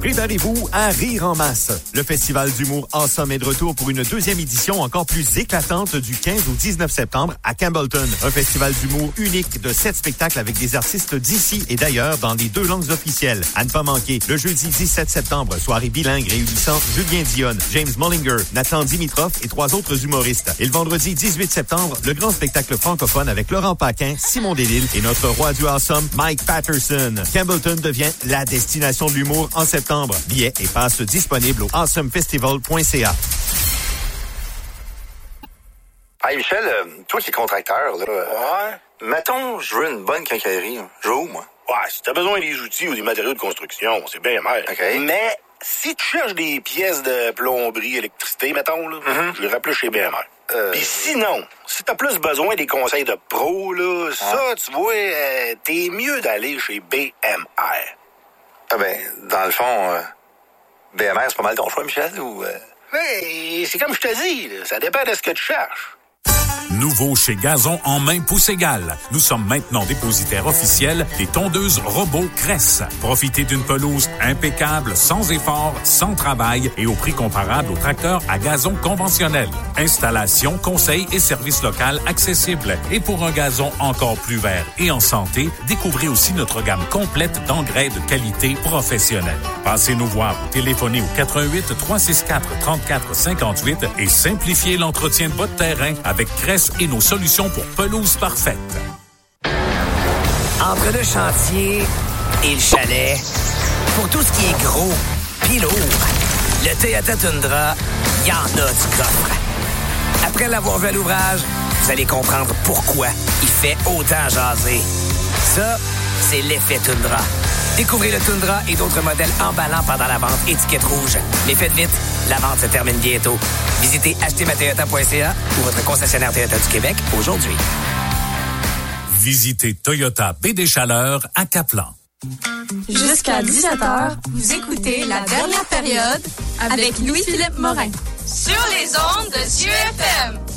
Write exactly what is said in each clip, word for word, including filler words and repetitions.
Préparez-vous à rire en masse. Le Festival d'humour Awesome est de retour pour une deuxième édition encore plus éclatante du quinze au dix-neuf septembre à Campbellton. Un festival d'humour unique de sept spectacles avec des artistes d'ici et d'ailleurs dans les deux langues officielles. À ne pas manquer, le jeudi dix-sept septembre, soirée bilingue réunissant Julien Dionne, James Mullinger, Nathan Dimitrov et trois autres humoristes. Et le vendredi dix-huit septembre, le grand spectacle francophone avec Laurent Paquin, Simon Delisle et notre roi du Awesome, Mike Patterson. Campbellton devient la destination de l'humour en septembre. Billets et passes disponibles au awesome festival point c a. Hey Michel, euh, toi qui es contracteur, là, ouais. Mettons, je veux une bonne quincaillerie. Je veux où, moi? Ouais, si t'as besoin des outils ou des matériaux de construction, c'est bien mal. OK. Mais si tu cherches des pièces de plomberie, électricité, mettons, là, mm-hmm. je irais plus chez B M R. Euh... Puis sinon, si t'as plus besoin des conseils de pro, là, ah. ça, tu vois, euh, t'es mieux d'aller chez B M R. Ah ben, dans le fond, euh, B M R, c'est pas mal ton choix, Michel, ou... Euh... Mais c'est comme je te dis, là, ça dépend de ce que tu cherches. Nouveau chez Gazon en main pouce égale. Nous sommes maintenant dépositaires officiels des tondeuses robots Cress. Profitez d'une pelouse impeccable, sans effort, sans travail et au prix comparable aux tracteurs à gazon conventionnel. Installation, conseil et service local accessibles. Et pour un gazon encore plus vert et en santé, découvrez aussi notre gamme complète d'engrais de qualité professionnelle. Passez nous voir ou téléphonez au quatre un huit, trois six quatre, trente-quatre cinquante-huit et simplifiez l'entretien de votre terrain avec Cress et nos solutions pour pelouse parfaite. Entre le chantier et le chalet, pour tout ce qui est gros pis lourd, le Toyota Tundra, il y en a du coffre. Après l'avoir vu à l'ouvrage, vous allez comprendre pourquoi il fait autant jaser. Ça, c'est l'effet Tundra. Découvrez le Tundra et d'autres modèles emballants pendant la vente étiquette rouge. Mais faites vite, la vente se termine bientôt. Visitez acheter ma toyota point c a ou votre concessionnaire Toyota du Québec aujourd'hui. Visitez Toyota B D Chaleur à Caplan. Jusqu'à dix-sept heures, vous écoutez La Dernière Période avec Louis-Philippe Morin. Sur les ondes de C E F M.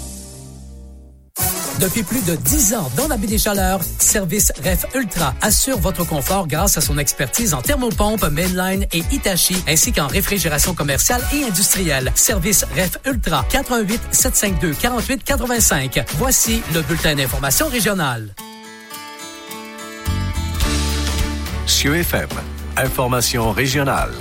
Depuis plus de dix ans dans la baie des Chaleurs, Service Ref Ultra assure votre confort grâce à son expertise en thermopompe, mainline et Hitachi, ainsi qu'en réfrigération commerciale et industrielle. Service Ref Ultra, quatre un huit, sept cinq deux, quatre huit huit cinq. Voici le bulletin d'information régionale. C E F M, information régionale.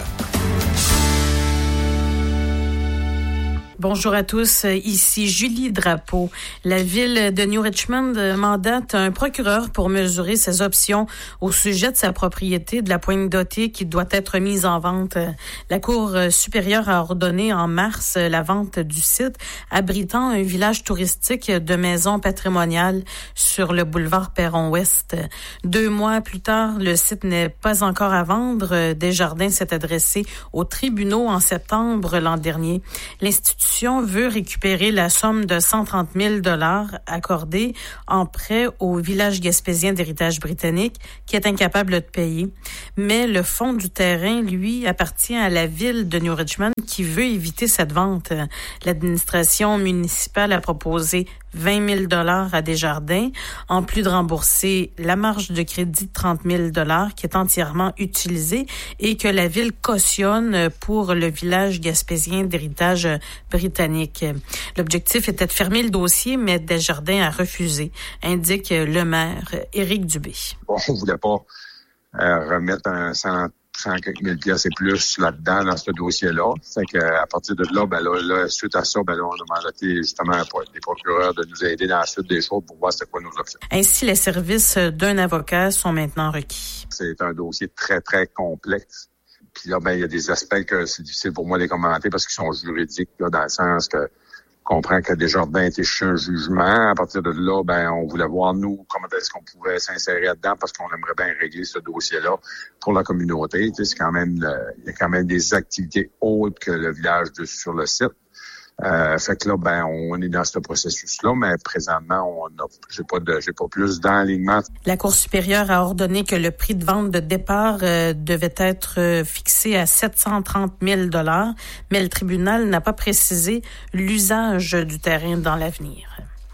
Bonjour à tous, ici Julie Drapeau. La ville de New Richmond mandate un procureur pour mesurer ses options au sujet de sa propriété de la Pointe Dotée qui doit être mise en vente. La Cour supérieure a ordonné en mars la vente du site abritant un village touristique de maisons patrimoniales sur le boulevard Perron-Ouest. Deux mois plus tard, le site n'est pas encore à vendre. Desjardins s'est adressé aux tribunaux en septembre l'an dernier. L'institution veut récupérer la somme de cent trente mille dollars accordée en prêt au village gaspésien d'héritage britannique qui est incapable de payer. Mais le fonds du terrain, lui, appartient à la ville de New Richmond qui veut éviter cette vente. L'administration municipale a proposé vingt mille dollars à Desjardins, en plus de rembourser la marge de crédit de trente mille dollars qui est entièrement utilisée et que la ville cautionne pour le village gaspésien d'héritage britannique. L'objectif était de fermer le dossier, mais Desjardins a refusé, indique le maire Éric Dubé. Bon, on ne voulait pas euh, remettre un cent, cent quelques mille piastres et plus là-dedans, dans ce dossier-là. C'est qu'à partir de là, ben là, là, suite à ça, ben là, on a mandaté justement des procureurs de nous aider dans la suite des choses pour voir c'est quoi nos options. Ainsi, les services d'un avocat sont maintenant requis. C'est un dossier très, très complexe. Puis là, ben, il y a des aspects que c'est difficile pour moi de les commenter parce qu'ils sont juridiques, là, dans le sens que je comprends que Desjardins a été chercher un jugement. À partir de là, ben, on voulait voir, nous, comment est-ce qu'on pouvait s'insérer là-dedans parce qu'on aimerait bien régler ce dossier-là pour la communauté. Tu sais, c'est quand même, le, il y a quand même des activités autres que le village de, sur le site. Euh, fait que là, ben, on est dans ce processus-là, mais présentement, on a, j'ai pas de, j'ai pas plus d'enlignement. La Cour supérieure a ordonné que le prix de vente de départ euh, devait être euh, fixé à sept cent trente mille dollars, mais le tribunal n'a pas précisé l'usage du terrain dans l'avenir.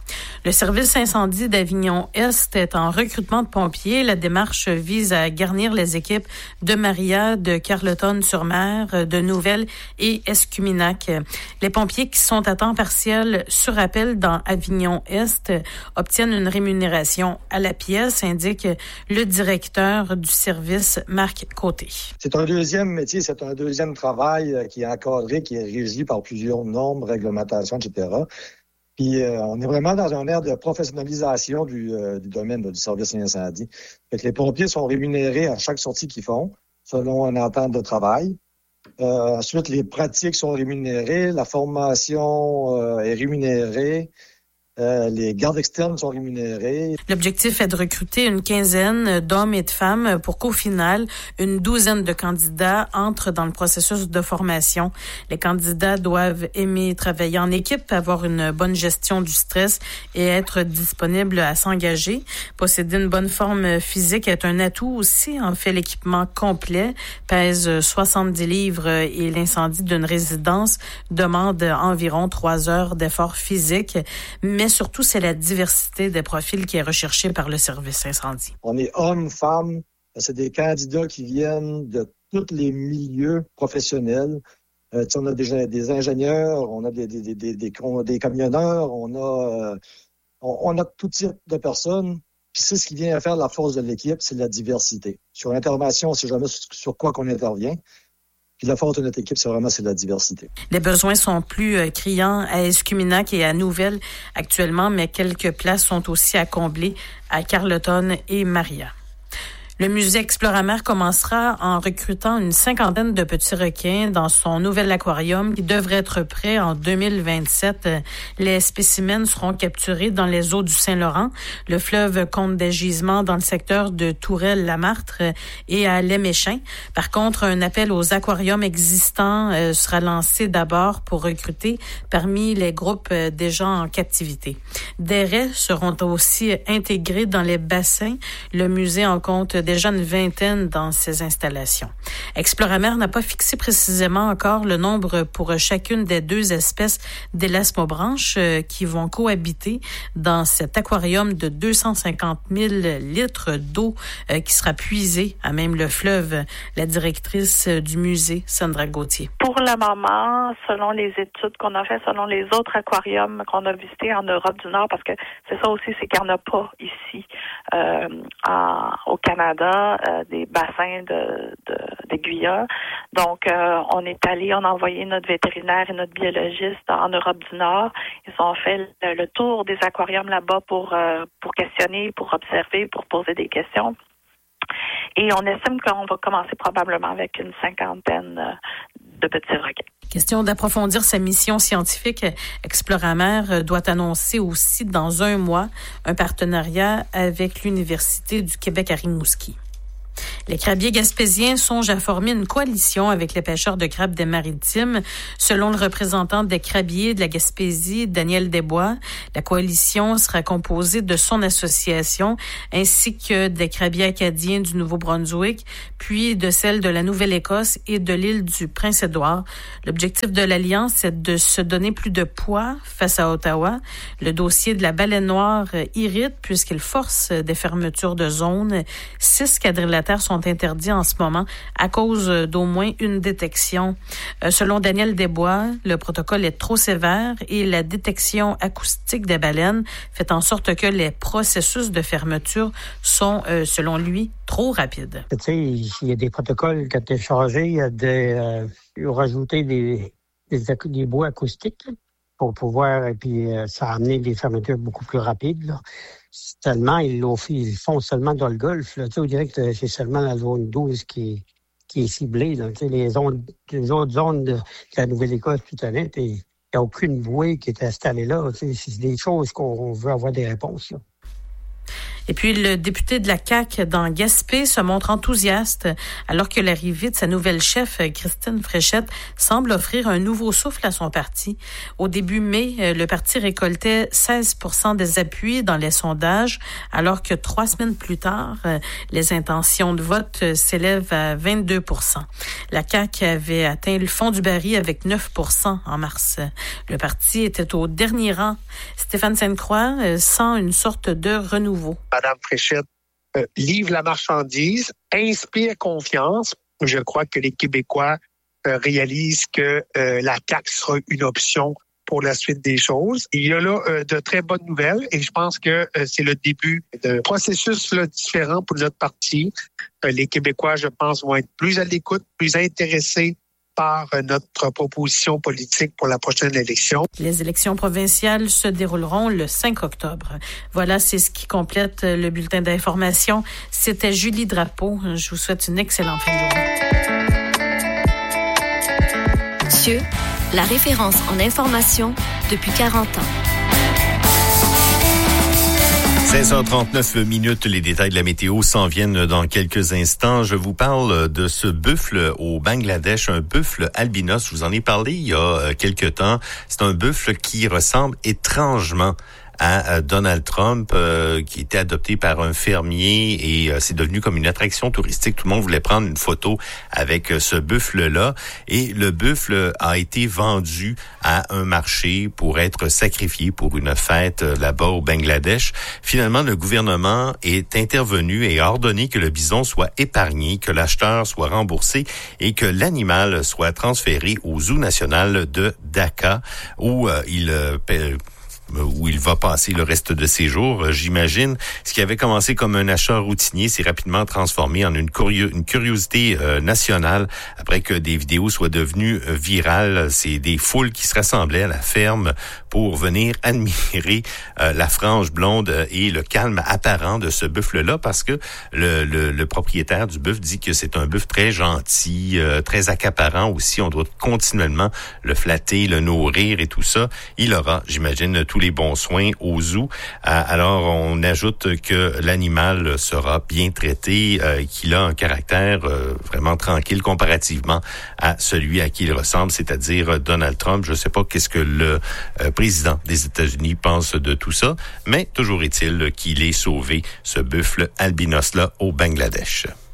Le service incendie d'Avignon-Est est en recrutement de pompiers. La démarche vise à garnir les équipes de Maria, de Carleton-sur-Mer, de Nouvelle et Escuminac. Les pompiers qui sont à temps partiel sur appel dans Avignon-Est obtiennent une rémunération à la pièce, indique le directeur du service, Marc Côté. C'est un deuxième métier, c'est un deuxième travail qui est encadré, qui est régi par plusieurs normes, réglementations, et cetera. Puis euh, on est vraiment dans un air de professionnalisation du, euh, du domaine là, du service incendie. Fait que les pompiers sont rémunérés à chaque sortie qu'ils font, selon une entente de travail. Euh, ensuite, les pratiques sont rémunérées, la formation euh, est rémunérée. Euh, les gardes externes sont rémunérés. L'objectif est de recruter une quinzaine d'hommes et de femmes pour qu'au final, une douzaine de candidats entrent dans le processus de formation. Les candidats doivent aimer travailler en équipe, avoir une bonne gestion du stress et être disponibles à s'engager. Posséder une bonne forme physique est un atout aussi. En fait, l'équipement complet pèse soixante-dix livres et l'incendie d'une résidence demande environ trois heures d'effort physique. Mais surtout, c'est la diversité des profils qui est recherchée par le service incendie. On est hommes, femmes, c'est des candidats qui viennent de tous les milieux professionnels. Euh, on a des, des ingénieurs, on a des, des, des, des, des camionneurs, on a, euh, on, on a tout type de personnes. Puis c'est ce qui vient à faire la force de l'équipe, c'est la diversité. Sur l'intervention, c'est jamais sur, sur quoi qu'on intervient. Puis la force de notre équipe, c'est vraiment c'est la diversité. Les besoins sont plus euh, criants à Escuminac et à Nouvelle actuellement, mais quelques places sont aussi à combler à Carleton et Maria. Le musée Exploramer commencera en recrutant une cinquantaine de petits requins dans son nouvel aquarium qui devrait être prêt en deux mille vingt-sept. Les spécimens seront capturés dans les eaux du Saint-Laurent. Le fleuve compte des gisements dans le secteur de Tourelle-la-Martre et à Léméchin. Par contre, un appel aux aquariums existants euh, sera lancé d'abord pour recruter parmi les groupes euh, déjà en captivité. Des raies seront aussi intégrés dans les bassins. Le musée en compte déjà une vingtaine dans ces installations. Exploramer n'a pas fixé précisément encore le nombre pour chacune des deux espèces d'élasmobranches qui vont cohabiter dans cet aquarium de deux cent cinquante mille litres d'eau qui sera puisée à même le fleuve. La directrice du musée, Sandra Gauthier. Pour le moment, selon les études qu'on a faites, selon les autres aquariums qu'on a visités en Europe du Nord, parce que c'est ça aussi, c'est qu'il n'y en a pas ici euh, en, au Canada, Euh, des bassins de, de, d'aiguilleurs. Donc, euh, on est allé, on a envoyé notre vétérinaire et notre biologiste en Europe du Nord. Ils ont fait le, le tour des aquariums là-bas pour, euh, pour questionner, pour observer, pour poser des questions. Et on estime qu'on va commencer probablement avec une cinquantaine de petits requins. Question d'approfondir sa mission scientifique. Exploramer doit annoncer aussi dans un mois un partenariat avec l'Université du Québec à Rimouski. Les crabiers gaspésiens songent à former une coalition avec les pêcheurs de crabes des Maritimes. Selon le représentant des crabiers de la Gaspésie, Daniel Desbois, la coalition sera composée de son association ainsi que des crabiers acadiens du Nouveau-Brunswick, puis de celle de la Nouvelle-Écosse et de l'île du Prince-Édouard. L'objectif de l'Alliance est de se donner plus de poids face à Ottawa. Le dossier de la baleine noire irrite puisqu'il force des fermetures de zones. Six quadrilatères sont interdits en ce moment à cause d'au moins une détection. Euh, selon Daniel Desbois, le protocole est trop sévère et la détection acoustique des baleines fait en sorte que les processus de fermeture sont, euh, selon lui, trop rapides. Tu sais, il y a des protocoles qui ont été changés, il y a des, euh, ils ont rajouté des, des, des bois acoustiques là, pour pouvoir, et puis euh, ça a amené des fermetures beaucoup plus rapides, là. Tellement ils, ils font seulement dans le golfe. Là. Tu sais, on dirait que c'est seulement la zone douze qui, qui est ciblée. Là. Tu sais, les, zones, les autres zones de, de la Nouvelle-Écosse, tout à l'heure, il n'y a aucune bouée qui est installée là. Tu sais, c'est des choses qu'on veut avoir des réponses. Là. Et puis, le député de la C A Q dans Gaspé se montre enthousiaste alors que l'arrivée de sa nouvelle chef, Christine Fréchette, semble offrir un nouveau souffle à son parti. Au début mai, le parti récoltait seize pour cent des appuis dans les sondages, alors que trois semaines plus tard, les intentions de vote s'élèvent à vingt-deux pour cent. La C A Q avait atteint le fond du baril avec neuf pour cent en mars. Le parti était au dernier rang. Stéphane Sainte-Croix sent une sorte de renouveau. Madame Fréchette euh, livre la marchandise, inspire confiance. Je crois que les Québécois euh, réalisent que euh, la C A Q sera une option pour la suite des choses. Il y a là euh, de très bonnes nouvelles et je pense que euh, c'est le début d'un processus là, différent pour notre parti. Euh, les Québécois, je pense, vont être plus à l'écoute, plus intéressés par euh, notre proposition politique pour la prochaine élection. Les élections provinciales se dérouleront le cinq octobre. Voilà, c'est ce qui complète le bulletin d'information. C'était Julie Drapeau. Je vous souhaite une excellente fin de journée. Cieux, la référence en information depuis quarante ans. seize heures trente-neuf minutes, les détails de la météo s'en viennent dans quelques instants. Je vous parle de ce buffle au Bangladesh, un buffle albinos. Je vous en ai parlé il y a quelque temps. C'est un buffle qui ressemble étrangement à Donald Trump, euh, qui était adopté par un fermier et euh, c'est devenu comme une attraction touristique. Tout le monde voulait prendre une photo avec euh, ce buffle-là et le buffle a été vendu à un marché pour être sacrifié pour une fête euh, là-bas au Bangladesh. Finalement, le gouvernement est intervenu et a ordonné que le bison soit épargné, que l'acheteur soit remboursé et que l'animal soit transféré au Zoo national de Dhaka où euh, il euh, paie, où il va passer le reste de ses jours, j'imagine. Ce qui avait commencé comme un achat routinier s'est rapidement transformé en une, curio- une curiosité euh, nationale après que des vidéos soient devenues euh, virales. C'est des foules qui se rassemblaient à la ferme pour venir admirer euh, la frange blonde et le calme apparent de ce buffle-là parce que le, le, le propriétaire du buffle dit que c'est un buffle très gentil, euh, très accaparant aussi. On doit continuellement le flatter, le nourrir et tout ça. Il aura, j'imagine, tous les bons soins au zoo. Alors, on ajoute que l'animal sera bien traité, euh, qu'il a un caractère euh, vraiment tranquille comparativement à celui à qui il ressemble, c'est-à-dire Donald Trump. Je ne sais pas qu'est-ce que le euh, président des États-Unis pense de tout ça, mais toujours est-il qu'il ait sauvé ce buffle albinos-là au Bangladesh.